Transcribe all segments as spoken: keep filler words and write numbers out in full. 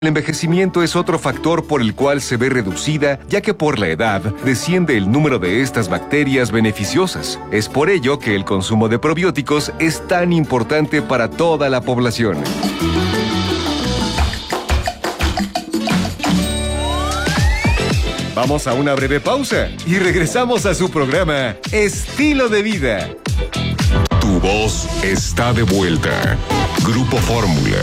El envejecimiento es otro factor por el cual se ve reducida, ya que por la edad desciende el número de estas bacterias beneficiosas. Es por ello que el consumo de probióticos es tan importante para toda la población. Vamos a una breve pausa y regresamos a su programa Estilo de Vida. Tu voz está de vuelta. Grupo Fórmula.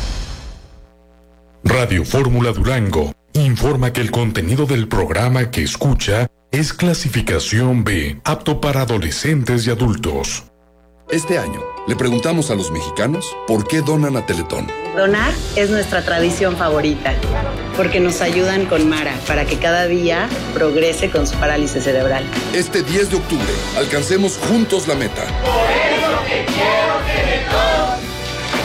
Radio Fórmula Durango informa que el contenido del programa que escucha es clasificación B, apto para adolescentes y adultos. Este año le preguntamos a los mexicanos por qué donan a Teletón. Donar es nuestra tradición favorita, porque nos ayudan con Mara para que cada día progrese con su parálisis cerebral. Este diez de octubre, alcancemos juntos la meta. Por eso te quiero, Teletón.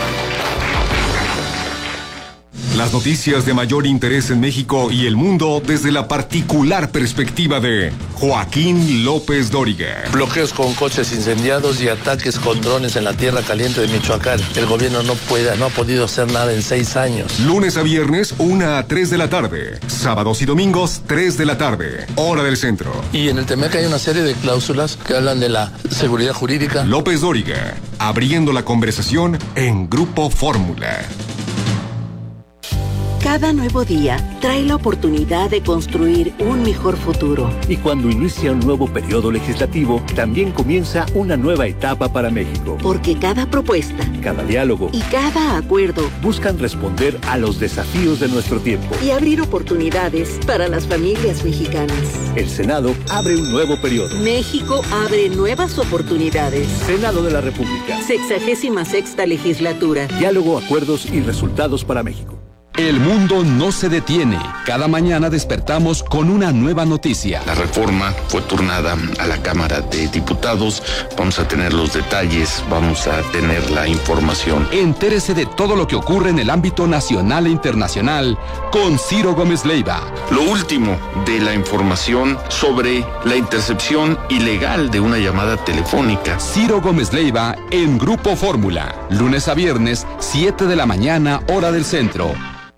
Las noticias de mayor interés en México y el mundo desde la particular perspectiva de Joaquín López Dóriga. Bloqueos con coches incendiados y ataques con drones en la tierra caliente de Michoacán. El gobierno no puede, no ha podido hacer nada en seis años. Lunes a viernes, una a tres de la tarde. Sábados y domingos, tres de la tarde. Hora del centro. Y en el T M E C hay una serie de cláusulas que hablan de la seguridad jurídica. López Dóriga, abriendo la conversación en Grupo Fórmula. Cada nuevo día trae la oportunidad de construir un mejor futuro. Y cuando inicia un nuevo periodo legislativo, también comienza una nueva etapa para México. Porque cada propuesta, cada diálogo y cada acuerdo buscan responder a los desafíos de nuestro tiempo y abrir oportunidades para las familias mexicanas. El Senado abre un nuevo periodo. México abre nuevas oportunidades. Senado de la República. Sexagésima sexta legislatura. Diálogo, acuerdos y resultados para México. El mundo no se detiene. Cada mañana despertamos con una nueva noticia. La reforma fue turnada a la Cámara de Diputados. Vamos a tener los detalles, vamos a tener la información. Entérese de todo lo que ocurre en el ámbito nacional e internacional con Ciro Gómez Leiva. Lo último de la información sobre la intercepción ilegal de una llamada telefónica. Ciro Gómez Leiva en Grupo Fórmula. Lunes a viernes, siete de la mañana, hora del centro.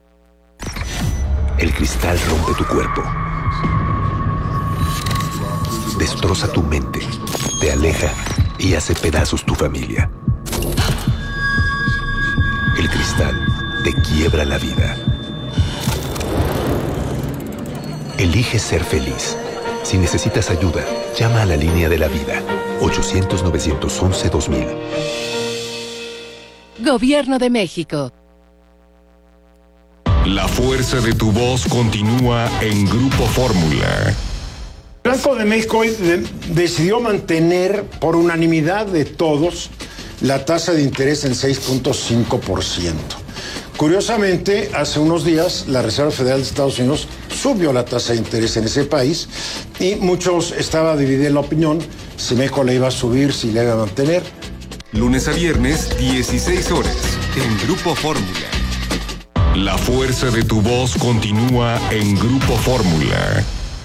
El cristal rompe tu cuerpo, destroza tu mente, te aleja y hace pedazos tu familia. El cristal te quiebra la vida. Elige ser feliz. Si necesitas ayuda, llama a la línea de la vida, ochocientos, novecientos once, dos mil. Gobierno de México. La fuerza de tu voz continúa en Grupo Fórmula. El Banco de México hoy de, decidió mantener por unanimidad de todos la tasa de interés en seis punto cinco por ciento. Curiosamente, hace unos días la Reserva Federal de Estados Unidos subió la tasa de interés en ese país y muchos estaban divididos la opinión si México le iba a subir, si le iba a mantener. Lunes a viernes, dieciséis horas, en Grupo Fórmula. La fuerza de tu voz continúa en Grupo Fórmula.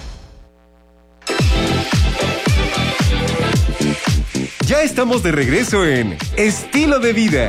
Ya estamos de regreso en Estilo de Vida.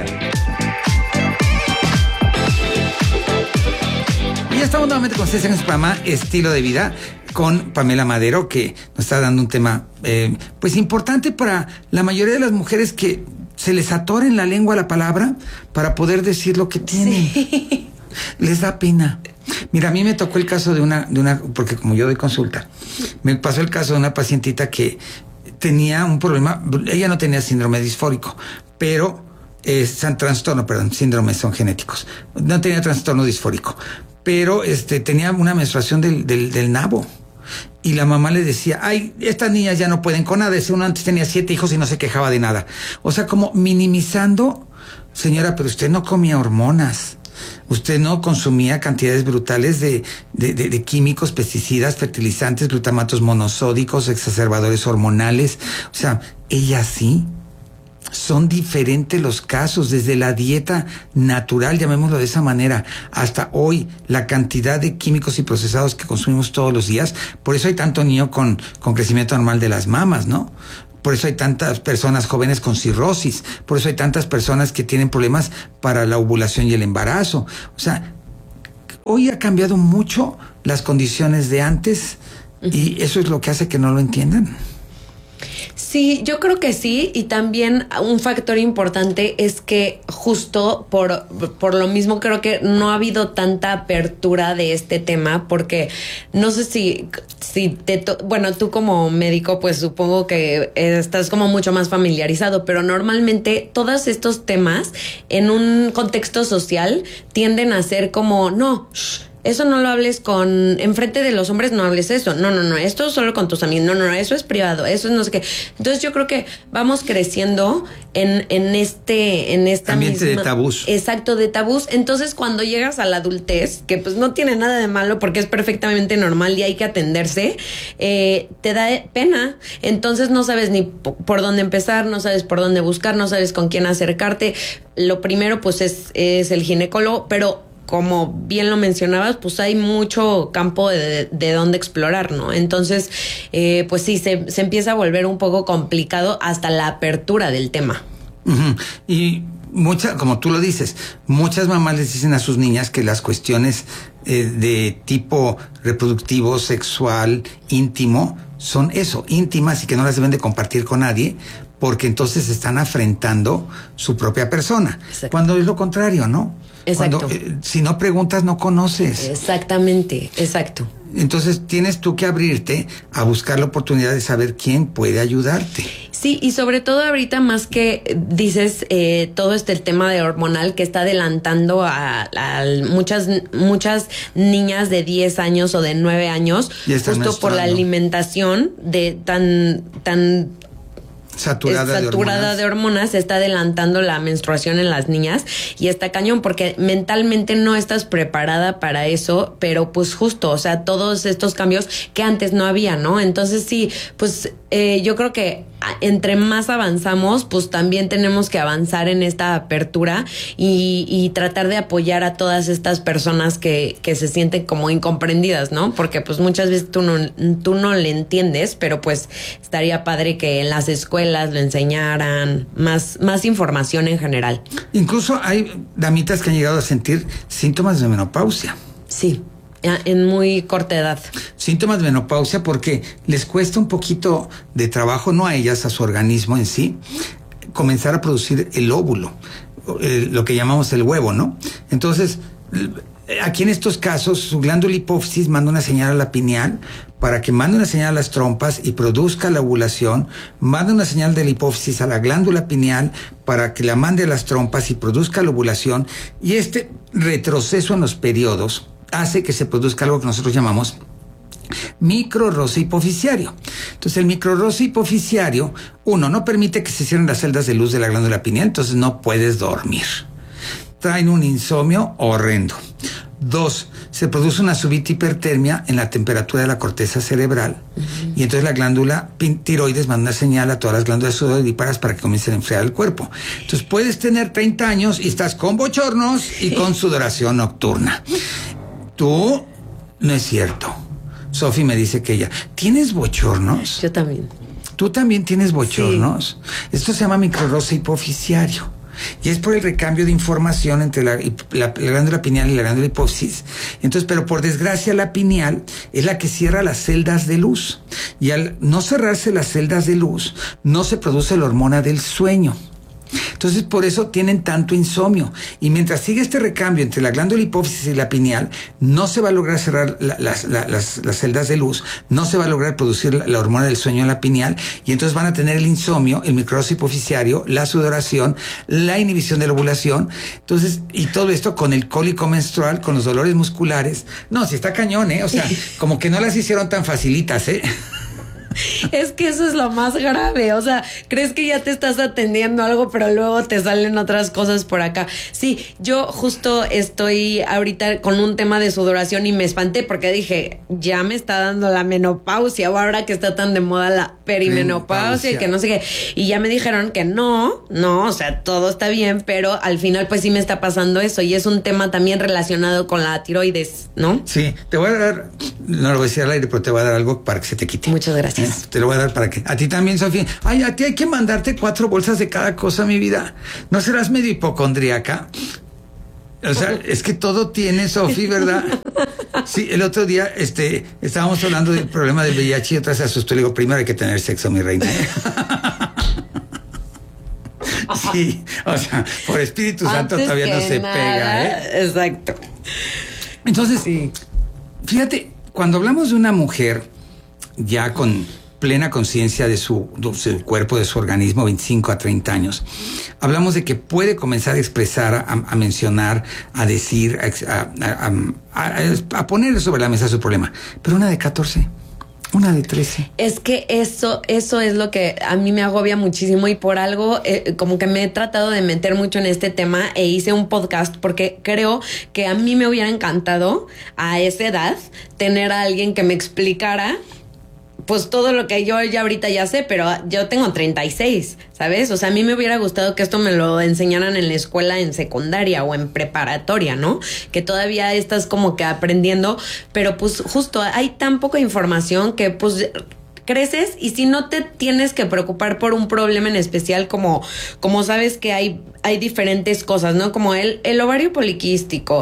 Y ya estamos nuevamente con ustedes en su programa Estilo de Vida con Pamela Madero, que nos está dando un tema eh, pues importante para la mayoría de las mujeres que se les atora en la lengua la palabra para poder decir lo que tienen. Sí. Les da pena. Mira, a mí me tocó el caso de una, de una, porque como yo doy consulta, me pasó el caso de una pacientita que tenía un problema, ella no tenía síndrome disfórico, pero es eh, trastorno, perdón, síndromes son genéticos. No tenía trastorno disfórico, pero este tenía una menstruación del, del, del nabo. Y la mamá le decía, ay, estas niñas ya no pueden con nada. Ese uno antes tenía siete hijos y no se quejaba de nada. O sea, como minimizando, señora, pero usted no comía hormonas. Usted no consumía cantidades brutales de, de, de, de químicos, pesticidas, fertilizantes, glutamatos monosódicos, exacerbadores hormonales. O sea, ella sí. Son diferentes los casos, desde la dieta natural, llamémoslo de esa manera, hasta hoy, la cantidad de químicos y procesados que consumimos todos los días. Por eso hay tanto niño con, con crecimiento normal de las mamas, ¿no? Por eso hay tantas personas jóvenes con cirrosis, por eso hay tantas personas que tienen problemas para la ovulación y el embarazo. O sea, hoy ha cambiado mucho las condiciones de antes y eso es lo que hace que no lo entiendan. Sí, yo creo que sí, y también un factor importante es que justo por, por lo mismo creo que no ha habido tanta apertura de este tema, porque no sé si, si te to- bueno, tú como médico pues supongo que estás como mucho más familiarizado, pero normalmente todos estos temas en un contexto social tienden a ser como, no, shh, eso no lo hables con, enfrente de los hombres no hables eso, no, no, no, esto solo con tus amigos, no, no, no, eso es privado, eso es no sé qué. Entonces yo creo que vamos creciendo en, en este, en esta ambiente misma, de tabús. Exacto, de tabús. Entonces cuando llegas a la adultez, que pues no tiene nada de malo porque es perfectamente normal y hay que atenderse, eh, te da pena. Entonces no sabes ni p- por dónde empezar, no sabes por dónde buscar, no sabes con quién acercarte. Lo primero pues es, es el ginecólogo, pero como bien lo mencionabas, pues hay mucho campo de, de dónde explorar, ¿no? Entonces, eh, pues sí, se, se empieza a volver un poco complicado hasta la apertura del tema. Uh-huh. Y muchas, como tú lo dices, muchas mamás les dicen a sus niñas que las cuestiones eh, de tipo reproductivo, sexual, íntimo, son eso, íntimas y que no las deben de compartir con nadie, porque entonces están afrentando su propia persona. Exacto. Cuando es lo contrario, ¿no? Exacto. Cuando, eh, si no preguntas, no conoces. Exactamente, exacto. Entonces tienes tú que abrirte a buscar la oportunidad de saber quién puede ayudarte. Sí, y sobre todo ahorita más que dices eh, todo este el tema de hormonal que está adelantando a, a muchas muchas niñas de diez años o de nueve años justo por la alimentación de tan tan saturada, saturada de, hormonas. de hormonas, está adelantando la menstruación en las niñas y está cañón porque mentalmente no estás preparada para eso, pero pues justo, o sea, todos estos cambios que antes no había, ¿no? Entonces sí, pues eh, yo creo que entre más avanzamos, pues también tenemos que avanzar en esta apertura y, y tratar de apoyar a todas estas personas que, que se sienten como incomprendidas, ¿no? Porque pues muchas veces tú no, tú no le entiendes, pero pues estaría padre que en las escuelas lo enseñaran, más, más información en general. Incluso hay damitas que han llegado a sentir síntomas de menopausia. Sí. En muy corta edad. Síntomas de menopausia porque les cuesta un poquito de trabajo, no a ellas, a su organismo en sí, comenzar a producir el óvulo, el, lo que llamamos el huevo, ¿no? Entonces, aquí en estos casos, su glándula hipófisis manda una señal a la pineal para que mande una señal a las trompas y produzca la ovulación, manda una señal de la hipófisis a la glándula pineal para que la mande a las trompas y produzca la ovulación, y este retroceso en los periodos hace que se produzca algo que nosotros llamamos microroce hipofisiario. Entonces el microroce hipofisiario, uno, no permite que se cierren las celdas de luz de la glándula pineal, entonces no puedes dormir. Traen un insomnio horrendo. Dos, se produce una súbita hipertermia en la temperatura de la corteza cerebral, uh-huh. y entonces la glándula tiroides manda una señal a todas las glándulas sudoríparas para que comiencen a enfriar el cuerpo. Entonces puedes tener treinta años y estás con bochornos y con sudoración nocturna. Tú, no es cierto. Sofi me dice que ella, ¿tienes bochornos? Yo también. ¿Tú también tienes bochornos? Sí. Esto se llama microroce hipofisiario. Y es por el recambio de información entre la, la, la glándula pineal y la glándula hipófisis. Entonces, pero por desgracia la pineal es la que cierra las celdas de luz. Y al no cerrarse las celdas de luz, no se produce la hormona del sueño. Entonces, por eso tienen tanto insomnio. Y mientras sigue este recambio entre la glándula hipófisis y la pineal, no se va a lograr cerrar la, las, la, las, las celdas de luz, no se va a lograr producir la, la hormona del sueño en la pineal, y entonces van a tener el insomnio, el microroce hipofisiario, la sudoración, la inhibición de la ovulación. Entonces, y todo esto con el cólico menstrual, con los dolores musculares. No, si está cañón, ¿eh? O sea, como que no las hicieron tan facilitas, ¿eh? Es que eso es lo más grave, o sea, crees que ya te estás atendiendo algo, pero luego te salen otras cosas por acá. Sí, yo justo estoy ahorita con un tema de sudoración y me espanté porque dije, ya me está dando la menopausia, o ahora que está tan de moda la perimenopausia y que no sé qué, y ya me dijeron que no, no, o sea, todo está bien, pero al final pues sí me está pasando eso, y es un tema también relacionado con la tiroides, ¿no? Sí, te voy a dar, no lo voy a decir al aire, pero te voy a dar algo para que se te quite. Muchas gracias. Te lo voy a dar para que... A ti también, Sofía. Ay, a ti hay que mandarte cuatro bolsas de cada cosa, mi vida. ¿No serás medio hipocondríaca? O sea, es que todo tiene, Sofi, ¿verdad? Sí, el otro día este, estábamos hablando del problema del V I H y otra se asustó. Le digo, primero hay que tener sexo, mi reina. Sí, o sea, por Espíritu Santo Antes todavía no se nada, pega, ¿eh? Exacto. Entonces, sí. Fíjate, cuando hablamos de una mujer ya con plena conciencia de su, de su cuerpo, de su organismo, veinticinco a treinta años, hablamos de que puede comenzar a expresar, a, a mencionar, a decir, a, a, a, a poner sobre la mesa su problema. Pero una de catorce, una de trece. Es que eso, eso es lo que a mí me agobia muchísimo y por algo eh, como que me he tratado de meter mucho en este tema e hice un podcast porque creo que a mí me hubiera encantado a esa edad tener a alguien que me explicara pues todo lo que yo ya ahorita ya sé, pero yo tengo treinta y seis, ¿sabes? O sea, a mí me hubiera gustado que esto me lo enseñaran en la escuela en secundaria o en preparatoria, ¿no? Que todavía estás como que aprendiendo, pero pues justo hay tan poca información que pues creces y si no te tienes que preocupar por un problema en especial como, como sabes que hay, hay diferentes cosas, ¿no? Como el, el ovario poliquístico,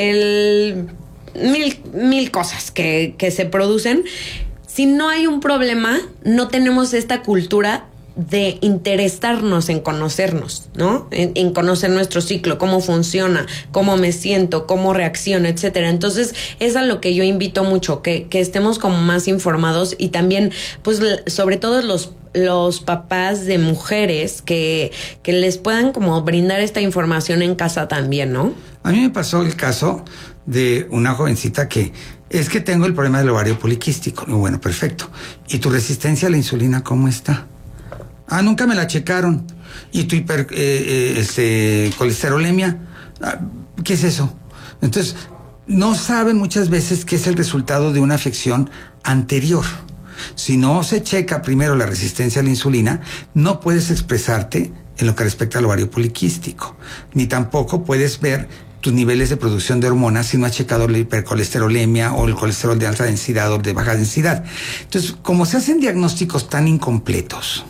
el mil, mil cosas que, que se producen. Si no hay un problema, no tenemos esta cultura de interesarnos en conocernos, ¿no? En, en conocer nuestro ciclo, cómo funciona, cómo me siento, cómo reacciono, etcétera. Entonces, es a lo que yo invito mucho, que, que estemos como más informados y también, pues, sobre todo los los papás de mujeres que, que les puedan como brindar esta información en casa también, ¿no? A mí me pasó el caso de una jovencita que es que tengo el problema del ovario poliquístico. Bueno, perfecto. ¿Y tu resistencia a la insulina cómo está? Ah, nunca me la checaron. ¿Y tu hiper, eh, eh, este, colesterolemia? Ah, ¿qué es eso? Entonces, no saben muchas veces que es el resultado de una afección anterior. Si no se checa primero la resistencia a la insulina, no puedes expresarte en lo que respecta al ovario poliquístico, ni tampoco puedes ver tus niveles de producción de hormonas si no has checado la hipercolesterolemia o el colesterol de alta densidad o de baja densidad. Entonces, como se hacen diagnósticos tan incompletos,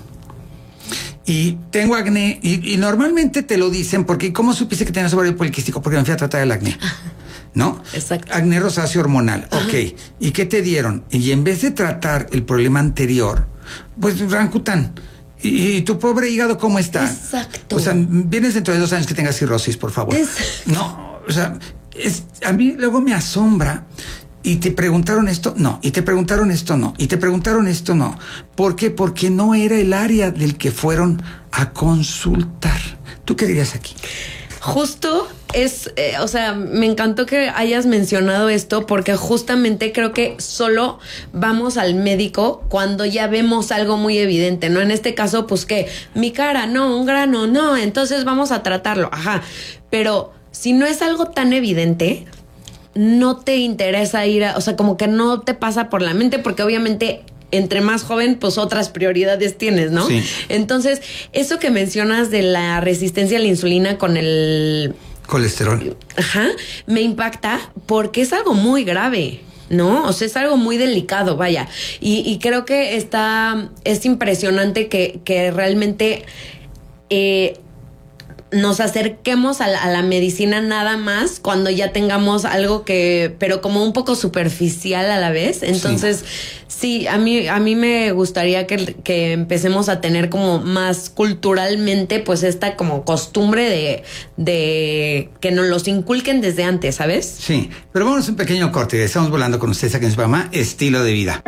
y tengo acné, y, y normalmente te lo dicen, porque ¿cómo supiste que tenías ovario poliquístico? Porque me fui a tratar el acné. ¿No? Exacto. Acné rosáceo hormonal. Ajá. Ok. ¿Y qué te dieron? Y en vez de tratar el problema anterior, pues Rancutan. ¿Y, y tu pobre hígado cómo está? Exacto. O sea, vienes dentro de dos años que tengas cirrosis, por favor. Es... No, o sea, es, a mí luego me asombra. ¿Y te preguntaron esto? No. ¿Y te preguntaron esto? No. ¿Y te preguntaron esto? No. ¿Por qué? Porque no era el área del que fueron a consultar. ¿Tú qué dirías aquí? Justo es, eh, o sea, me encantó que hayas mencionado esto porque justamente creo que solo vamos al médico cuando ya vemos algo muy evidente, ¿no? En este caso, pues que mi cara, no, un grano, no, entonces vamos a tratarlo, ajá. Pero si no es algo tan evidente, no te interesa ir a, o sea, como que no te pasa por la mente porque obviamente entre más joven, pues otras prioridades tienes, ¿no? Sí. Entonces, eso que mencionas de la resistencia a la insulina con el colesterol. Ajá, me impacta porque es algo muy grave, ¿no? O sea, es algo muy delicado, vaya. Y, y creo que está, es impresionante que, que realmente eh, nos acerquemos a la, a la medicina nada más cuando ya tengamos algo que, pero como un poco superficial a la vez. Entonces, sí, sí a mí, a mí me gustaría que, que empecemos a tener como más culturalmente, pues esta como costumbre de, de que nos los inculquen desde antes, ¿sabes? Sí, pero vamos a un pequeño corte. Estamos volando con ustedes aquí en su programa Estilo de Vida.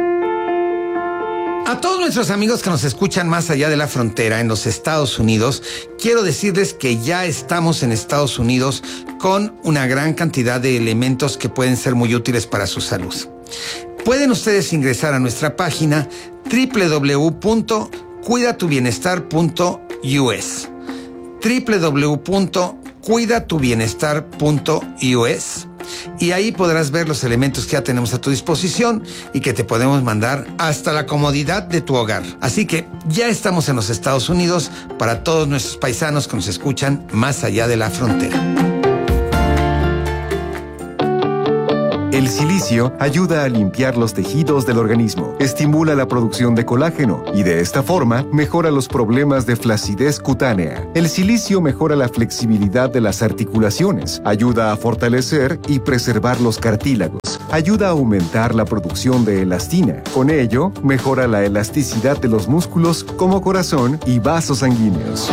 A todos nuestros amigos que nos escuchan más allá de la frontera en los Estados Unidos, quiero decirles que ya estamos en Estados Unidos con una gran cantidad de elementos que pueden ser muy útiles para su salud. Pueden ustedes ingresar a nuestra página doble u doble u doble u punto cuida tu bienestar punto u s doble u doble u doble u punto cuida tu bienestar punto u s y ahí podrás ver los elementos que ya tenemos a tu disposición y que te podemos mandar hasta la comodidad de tu hogar. Así que ya estamos en los Estados Unidos para todos nuestros paisanos que nos escuchan más allá de la frontera. El silicio ayuda a limpiar los tejidos del organismo, estimula la producción de colágeno y de esta forma mejora los problemas de flacidez cutánea. El silicio mejora la flexibilidad de las articulaciones, ayuda a fortalecer y preservar los cartílagos, ayuda a aumentar la producción de elastina. Con ello, mejora la elasticidad de los músculos como corazón y vasos sanguíneos.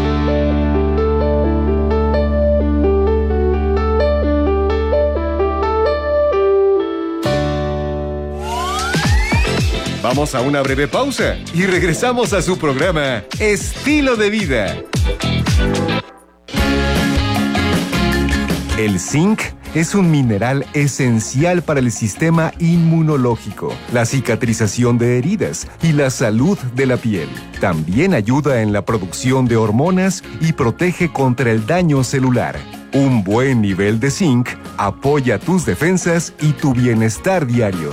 Vamos a una breve pausa y regresamos a su programa Estilo de Vida. El zinc es un mineral esencial para el sistema inmunológico, la cicatrización de heridas y la salud de la piel. También ayuda en la producción de hormonas y protege contra el daño celular. Un buen nivel de zinc apoya tus defensas y tu bienestar diario.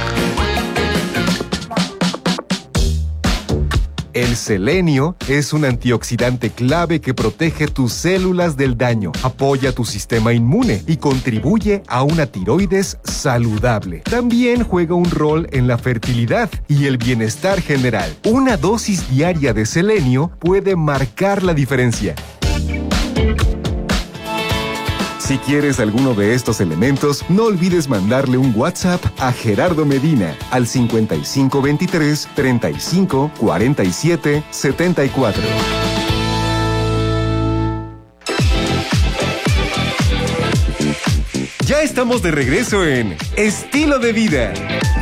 El selenio es un antioxidante clave que protege tus células del daño, apoya tu sistema inmune y contribuye a una tiroides saludable. También juega un rol en la fertilidad y el bienestar general. Una dosis diaria de selenio puede marcar la diferencia. Si quieres alguno de estos elementos, no olvides mandarle un WhatsApp a Gerardo Medina al cincuenta y cinco veintitrés, treinta y cinco, cuarenta y siete, setenta y cuatro. Ya estamos de regreso en Estilo de Vida.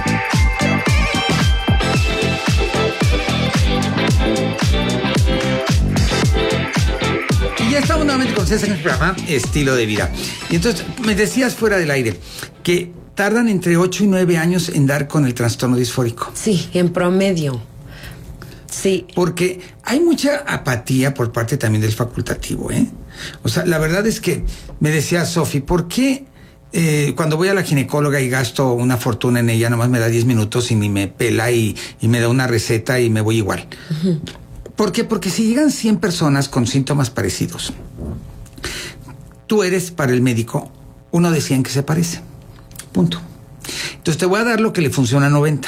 Y ya estamos nuevamente con César en el programa Estilo de Vida. Y entonces me decías fuera del aire que tardan entre ocho y nueve años en dar con el trastorno disfórico. Sí, en promedio. Sí. Porque hay mucha apatía por parte también del facultativo, ¿eh? O sea, la verdad es que me decía Sofi, ¿por qué eh, cuando voy a la ginecóloga y gasto una fortuna en ella, nomás me da diez minutos y ni me pela y, y me da una receta y me voy igual? Uh-huh. ¿Por qué? Porque si llegan cien personas con síntomas parecidos, tú eres para el médico uno de cien que se parece. Punto. Entonces te voy a dar lo que le funciona a noventa.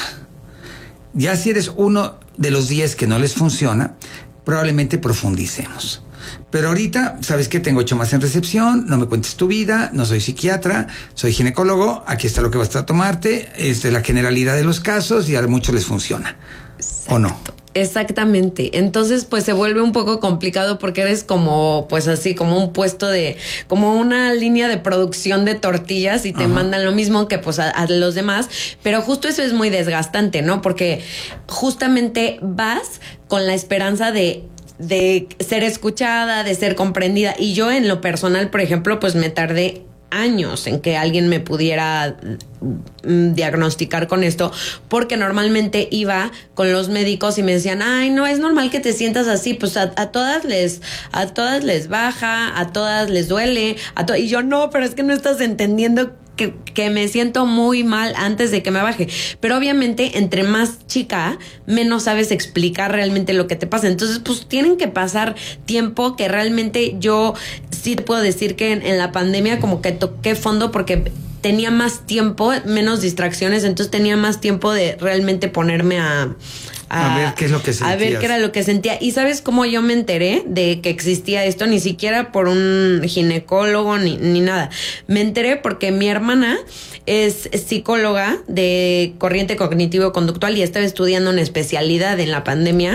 Ya si eres uno de los diez que no les funciona, probablemente profundicemos. Pero ahorita, ¿sabes qué? Tengo ocho más en recepción, no me cuentes tu vida, no soy psiquiatra, soy ginecólogo, aquí está lo que vas a tomarte, es de la generalidad de los casos y a muchos les funciona. Exacto. ¿O no? Exactamente. Entonces, pues se vuelve un poco complicado porque eres como, pues así, como un puesto de, como una línea de producción de tortillas y te Ajá. mandan lo mismo que pues a, a los demás. Pero justo eso es muy desgastante, ¿no? Porque justamente vas con la esperanza de de ser escuchada, de ser comprendida. Y yo en lo personal, por ejemplo, pues me tardé años en que alguien me pudiera mm, diagnosticar con esto, porque normalmente iba con los médicos y me decían, ay, no, es normal que te sientas así, pues a, a todas les, a todas les baja, a todas les duele, a to-. Y yo, no, pero es que no estás entendiendo que, que me siento muy mal antes de que me baje. Pero obviamente, entre más chica, menos sabes explicar realmente lo que te pasa. Entonces, pues tienen que pasar tiempo que realmente yo sí te puedo decir que en, en la pandemia como que toqué fondo porque tenía más tiempo, menos distracciones, entonces tenía más tiempo de realmente ponerme a... A, a ver qué es lo que sentías. A ver qué era lo que sentía. ¿Y sabes cómo yo me enteré de que existía esto? Ni siquiera por un ginecólogo ni, ni nada. Me enteré porque mi hermana es psicóloga de corriente cognitivo-conductual y estaba estudiando una especialidad en la pandemia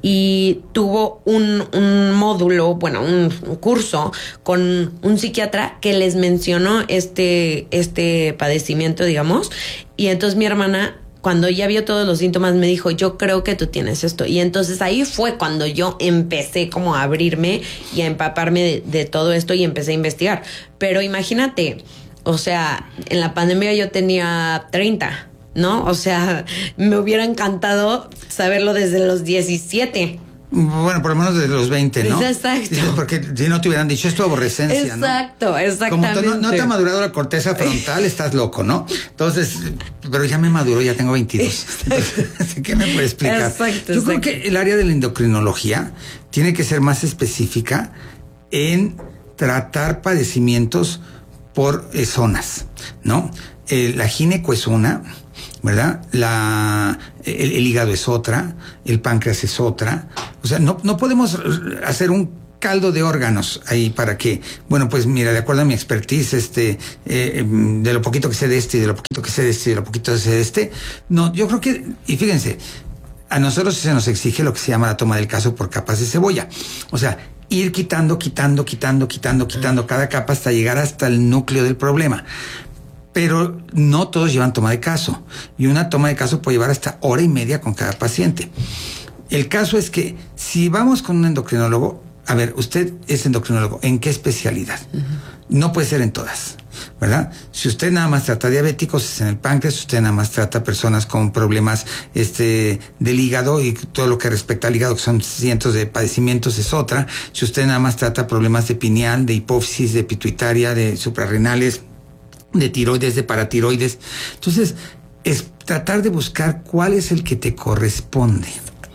y tuvo un, un módulo, bueno, un, un curso con un psiquiatra que les mencionó este, este padecimiento, digamos. Y entonces mi hermana, cuando ya vio todos los síntomas, me dijo, yo creo que tú tienes esto. Y entonces ahí fue cuando yo empecé como a abrirme y a empaparme de, de todo esto y empecé a investigar. Pero imagínate, o sea, en la pandemia yo tenía treinta, ¿no? O sea, me hubiera encantado saberlo desde los diecisiete. Bueno, por lo menos desde los veinte, ¿no? Exacto. Porque si no te hubieran dicho, es tu aborrecencia, Exacto, ¿no? exactamente. Como no, no te ha madurado la corteza frontal, estás loco, ¿no? Entonces, pero ya me maduró, ya tengo veintidós. Entonces, ¿qué me puede explicar? Exacto, Yo exacto. creo que el área de la endocrinología tiene que ser más específica en tratar padecimientos por eh, zonas, ¿no? eh, la gineco es una, ¿verdad? La, el, el hígado es otra, el páncreas es otra. O sea, no, no podemos hacer un caldo de órganos ahí para que, bueno, pues mira, de acuerdo a mi expertise, este, eh, de lo poquito que sé de este, y de lo poquito que sé de este, y de lo poquito que sé de este. No, yo creo que, y fíjense, a nosotros se nos exige lo que se llama la toma del caso por capas de cebolla. O sea, ir quitando, quitando, quitando, quitando, quitando cada capa hasta llegar hasta el núcleo del problema. Pero no todos llevan toma de caso. Y una toma de caso puede llevar hasta hora y media con cada paciente. El caso es que si vamos con un endocrinólogo, a ver, usted es endocrinólogo, ¿en qué especialidad? Uh-huh. No puede ser en todas, ¿verdad? Si usted nada más trata diabéticos, es en el páncreas. Si usted nada más trata personas con problemas este del hígado y todo lo que respecta al hígado, que son cientos de padecimientos, es otra. Si usted nada más trata problemas de pineal, de hipófisis, de pituitaria, de suprarrenales, de tiroides, de paratiroides. Entonces, es tratar de buscar cuál es el que te corresponde.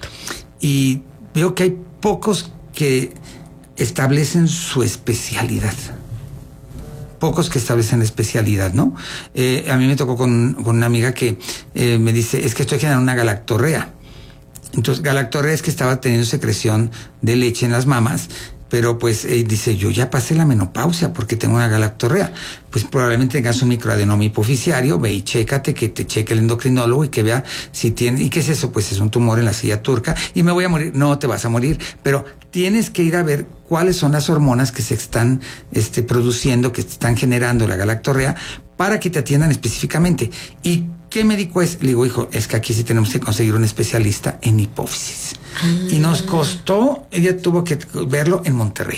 Y veo que hay pocos que establecen su especialidad. Pocos que establecen especialidad, ¿no? Eh, a mí me tocó con, con una amiga que eh, me dice, es que estoy generando una galactorrea. Entonces, galactorrea es que estaba teniendo secreción de leche en las mamas, pero pues eh, dice, yo ya pasé la menopausia porque tengo una galactorrea. Pues probablemente tengas un microadenoma hipoficiario, ve y chécate, que te cheque el endocrinólogo y que vea si tiene. ¿Y qué es eso? Pues es un tumor en la silla turca y me voy a morir. No te vas a morir, pero tienes que ir a ver cuáles son las hormonas que se están este, produciendo, que están generando la galactorrea, para que te atiendan específicamente. ¿Y qué médico es? Le digo, hijo, es que aquí sí tenemos que conseguir un especialista en hipófisis. Ah. Y nos costó, ella tuvo que verlo en Monterrey.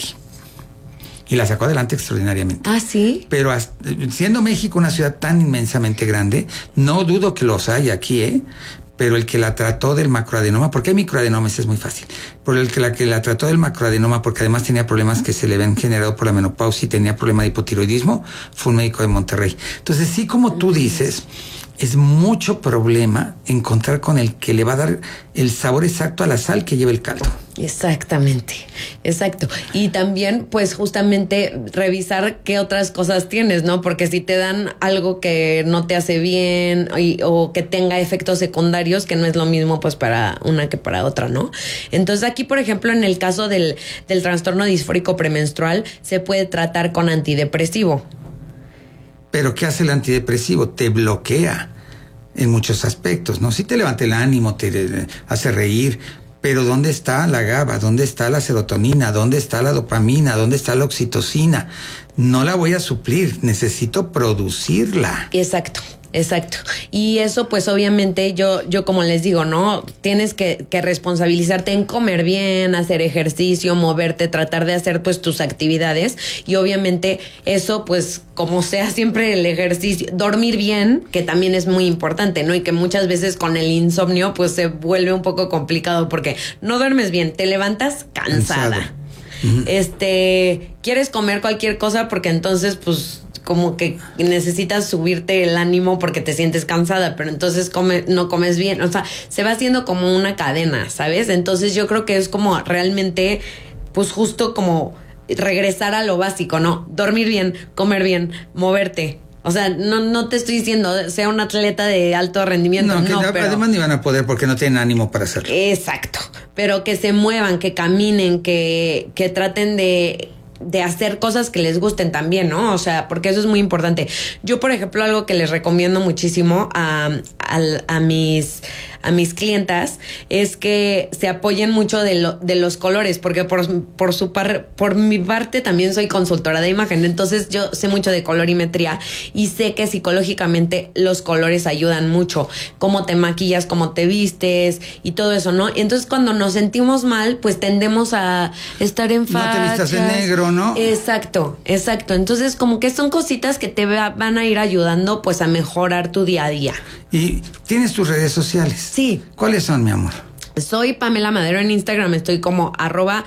Y la sacó adelante extraordinariamente. Ah, sí. Pero hasta, siendo México una ciudad tan inmensamente grande, no dudo que los haya aquí, ¿eh? Pero el que la trató del macroadenoma, porque hay microadenomas, es muy fácil. Pero el que la que la trató del macroadenoma, porque además tenía problemas que se le habían generado por la menopausia y tenía problema de hipotiroidismo, fue un médico de Monterrey. Entonces, sí, como tú dices, es mucho problema encontrar con el que le va a dar el sabor exacto a la sal que lleva el caldo. Exactamente, exacto. Y también, pues, justamente revisar qué otras cosas tienes, ¿no? Porque si te dan algo que no te hace bien y, o que tenga efectos secundarios, que no es lo mismo, pues, para una que para otra, ¿no? Entonces, aquí, por ejemplo, en el caso del, del trastorno disfórico premenstrual, se puede tratar con antidepresivo. Pero ¿qué hace el antidepresivo? Te bloquea en muchos aspectos, ¿no? Sí te levanta el ánimo, te, te hace reír, pero ¿dónde está la GABA? ¿Dónde está la serotonina? ¿Dónde está la dopamina? ¿Dónde está la oxitocina? No la voy a suplir, necesito producirla. Exacto. Exacto. Y eso, pues, obviamente, yo, yo como les digo, ¿no? Tienes que, que responsabilizarte en comer bien, hacer ejercicio, moverte, tratar de hacer, pues, tus actividades. Y obviamente eso, pues, como sea siempre el ejercicio, dormir bien, que también es muy importante, ¿no? Y que muchas veces con el insomnio, pues, se vuelve un poco complicado porque no duermes bien, te levantas cansada. Cansado. Uh-huh. Este, quieres comer cualquier cosa porque entonces, pues, como que necesitas subirte el ánimo porque te sientes cansada, pero entonces come, no comes bien, o sea, se va haciendo como una cadena, ¿sabes? Entonces yo creo que es como realmente, pues justo como regresar a lo básico, ¿no? Dormir bien, comer bien, moverte. O sea, no, no te estoy diciendo sea un atleta de alto rendimiento, no, que no, ya, pero además ni van a poder porque no tienen ánimo para hacerlo. Exacto, pero que se muevan, que caminen, que, que traten de de hacer cosas que les gusten también, ¿no? O sea, porque eso es muy importante. Yo, por ejemplo, algo que les recomiendo muchísimo a, a, a mis a mis clientas es que se apoyen mucho de, lo, de los colores, porque por, por su par, por mi parte también soy consultora de imagen, entonces yo sé mucho de colorimetría y sé que psicológicamente los colores ayudan mucho, cómo te maquillas, cómo te vistes y todo eso, ¿no? Y entonces cuando nos sentimos mal, pues tendemos a estar en fachas. No te vistas de negro, ¿no? Exacto, exacto. Entonces como que son cositas que te va, van a ir ayudando pues a mejorar tu día a día. ¿Y tienes tus redes sociales? Sí. ¿Cuáles son, mi amor? Soy Pamela Madero en Instagram, estoy como arroba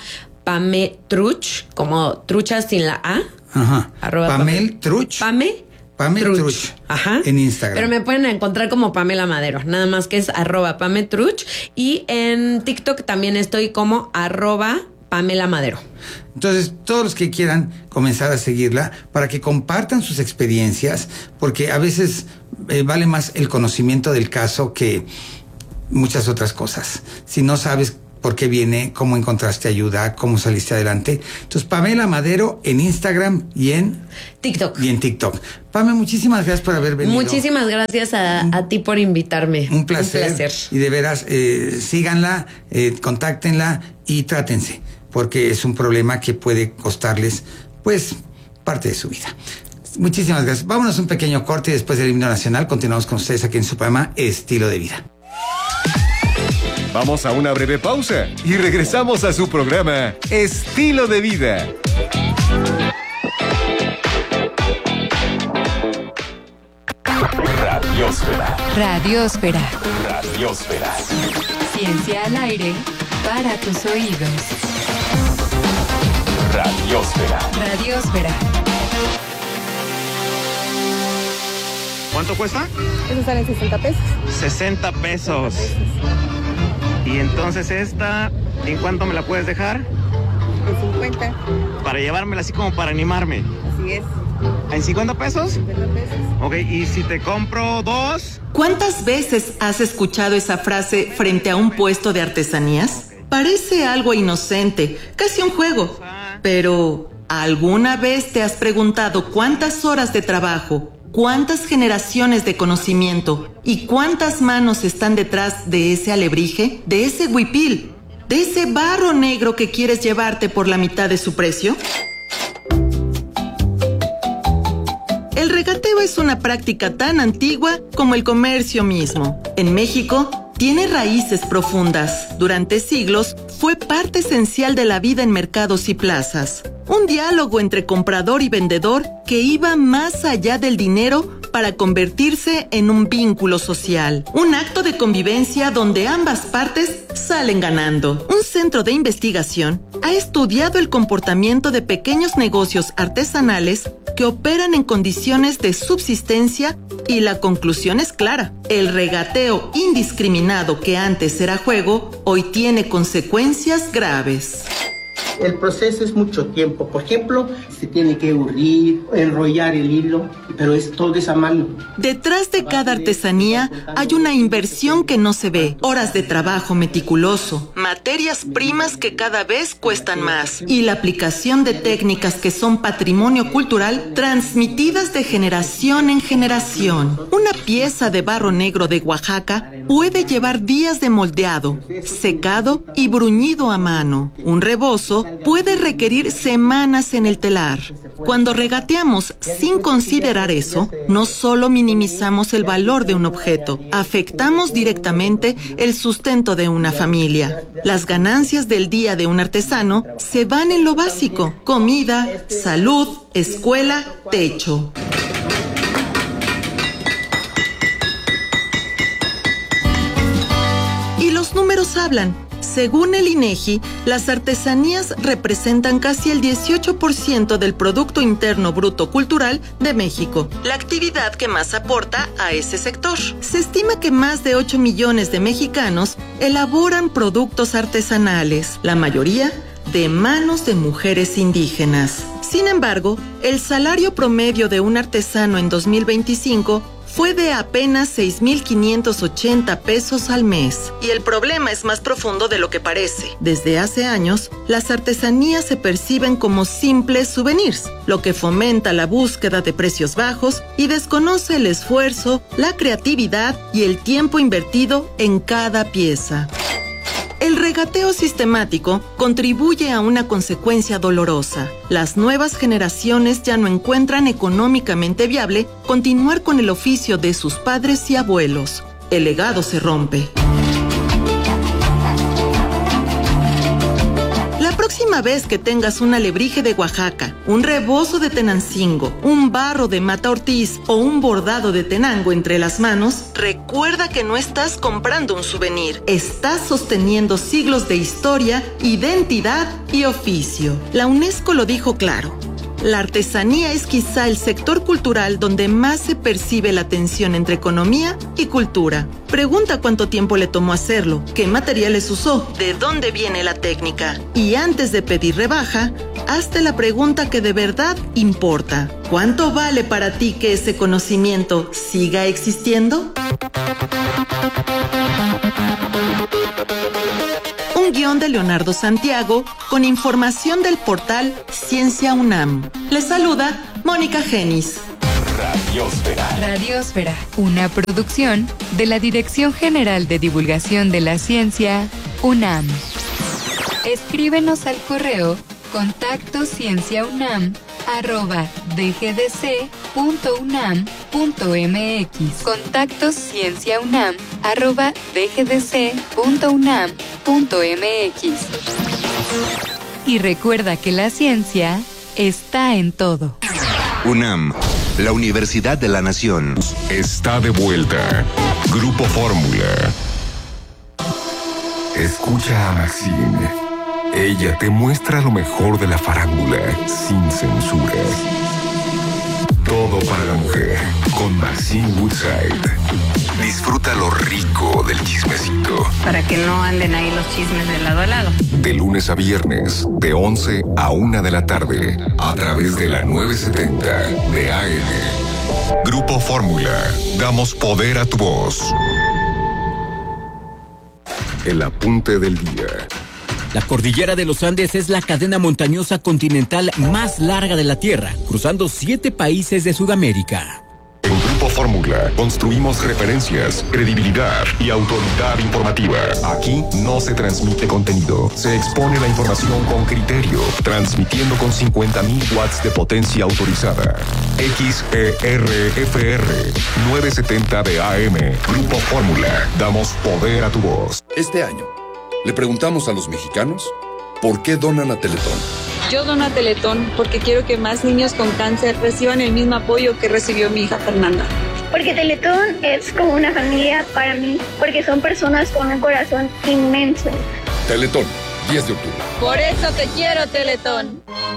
pametruch, como trucha sin la A. Ajá. Arroba Pamel Truch. Pame. Pame Truch. Truch. Ajá. En Instagram. Pero me pueden encontrar como Pamela Madero, nada más que es arroba pametruch. Y en TikTok también estoy como arroba Pamela Madero. Entonces, todos los que quieran comenzar a seguirla, para que compartan sus experiencias, porque a veces eh, vale más el conocimiento del caso que muchas otras cosas. Si no sabes por qué viene, cómo encontraste ayuda, cómo saliste adelante. Entonces, Pamela Madero en Instagram y en TikTok. Y en TikTok. Pame, muchísimas gracias por haber venido. Muchísimas gracias a, a ti por invitarme. Un placer. Un placer. Y de veras, eh, síganla, eh, contáctenla y trátense, porque es un problema que puede costarles, pues, parte de su vida. Muchísimas gracias. Vámonos a un pequeño corte y después del himno nacional continuamos con ustedes aquí en su programa Estilo de Vida. Vamos a una breve pausa y regresamos a su programa Estilo de Vida. Radiósfera. Radiósfera. Radiósfera. Ciencia al aire para tus oídos. Radiósfera. Radiósfera. ¿Cuánto cuesta? Eso sale sesenta pesos. sesenta pesos. Y entonces esta, ¿en cuánto me la puedes dejar? En cincuenta. Para llevármela así como para animarme. Así es. ¿En cincuenta pesos? cincuenta pesos. Ok, ¿y si te compro dos? ¿Cuántas veces has escuchado esa frase frente a un puesto de artesanías? Parece algo inocente, casi un juego. Pero, ¿alguna vez te has preguntado cuántas horas de trabajo, cuántas generaciones de conocimiento y cuántas manos están detrás de ese alebrije, de ese huipil, de ese barro negro que quieres llevarte por la mitad de su precio? El regateo es una práctica tan antigua como el comercio mismo. En México, tiene raíces profundas. Durante siglos, fue parte esencial de la vida en mercados y plazas. Un diálogo entre comprador y vendedor que iba más allá del dinero para convertirse en un vínculo social. Un acto de convivencia donde ambas partes salen ganando. Un centro de investigación ha estudiado el comportamiento de pequeños negocios artesanales que operan en condiciones de subsistencia y la conclusión es clara. El regateo indiscriminado que antes era juego, hoy tiene consecuencias graves. El proceso es mucho tiempo. Por ejemplo, se tiene que urrir, enrollar el hilo, pero es todo es a mano. Detrás de cada artesanía hay una inversión que no se ve, horas de trabajo meticuloso, materias primas que cada vez cuestan más y la aplicación de técnicas que son patrimonio cultural transmitidas de generación en generación. Una pieza de barro negro de Oaxaca puede llevar días de moldeado, secado y bruñido a mano. Un rebozo puede requerir semanas en el telar. Cuando regateamos sin considerar eso, no solo minimizamos el valor de un objeto, afectamos directamente el sustento de una familia. Las ganancias del día de un artesano se van en lo básico: comida, salud, escuela, techo. Y los números hablan. Según el INEGI, las artesanías representan casi el dieciocho por ciento del Producto Interno Bruto Cultural de México, la actividad que más aporta a ese sector. Se estima que más de ocho millones de mexicanos elaboran productos artesanales, la mayoría de manos de mujeres indígenas. Sin embargo, el salario promedio de un artesano en dos mil veinticinco fue de apenas seis mil quinientos ochenta pesos al mes. Y el problema es más profundo de lo que parece. Desde hace años, las artesanías se perciben como simples souvenirs, lo que fomenta la búsqueda de precios bajos y desconoce el esfuerzo, la creatividad y el tiempo invertido en cada pieza. El regateo sistemático contribuye a una consecuencia dolorosa. Las nuevas generaciones ya no encuentran económicamente viable continuar con el oficio de sus padres y abuelos. El legado se rompe. La próxima vez que tengas un alebrije de Oaxaca, un rebozo de Tenancingo, un barro de Mata Ortiz o un bordado de Tenango entre las manos, recuerda que no estás comprando un souvenir, estás sosteniendo siglos de historia, identidad y oficio. La UNESCO lo dijo claro: La artesanía es quizá el sector cultural donde más se percibe la tensión entre economía y cultura. Pregunta cuánto tiempo le tomó hacerlo, qué materiales usó, de dónde viene la técnica. Y antes de pedir rebaja, hazte la pregunta que de verdad importa. ¿Cuánto vale para ti que ese conocimiento siga existiendo? Un guión de Leonardo Santiago con información del portal Ciencia UNAM. Les saluda Mónica Genis. Radiosfera. Radiosfera, una producción de la Dirección General de Divulgación de la Ciencia, UNAM. Escríbenos al correo contacto cienciaunam arroba dgdc.unam.mx. Contacto cienciaunam arroba dgdc.unam.mx. Y recuerda que la ciencia está en todo. UNAM, la Universidad de la Nación. Está de vuelta. Grupo Fórmula. Escucha a Maxine. Ella te muestra lo mejor de la farándula, sin censura. Todo para la mujer, con Maxine Woodside. Disfruta lo rico del chismecito. Para que no anden ahí los chismes de lado a lado. De lunes a viernes, de once a una de la tarde, a través de la novecientos setenta de A M. Grupo Fórmula, damos poder a tu voz. El apunte del día. La cordillera de los Andes es la cadena montañosa continental más larga de la Tierra, cruzando siete países de Sudamérica. En Grupo Fórmula construimos referencias, credibilidad y autoridad informativa. Aquí no se transmite contenido, se expone la información con criterio, transmitiendo con cincuenta mil watts de potencia autorizada. X E R F R novecientos setenta de A M. Grupo Fórmula, damos poder a tu voz. Este año le preguntamos a los mexicanos por qué donan a Teletón. Yo dono a Teletón porque quiero que más niños con cáncer reciban el mismo apoyo que recibió mi hija Fernanda. Porque Teletón es como una familia para mí, porque son personas con un corazón inmenso. Teletón, diez de octubre. Por eso te quiero, Teletón.